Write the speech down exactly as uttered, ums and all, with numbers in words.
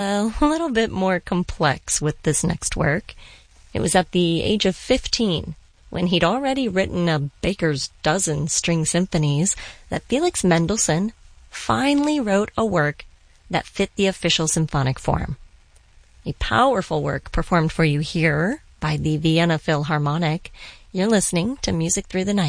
a little bit more complex with this next work. It was at the age of fifteen, when he'd already written a baker's dozen string symphonies, that Felix Mendelssohn finally wrote a work that fit the official symphonic form. A powerful work performed for you here by the Vienna Philharmonic. You're listening to Music Through the Night.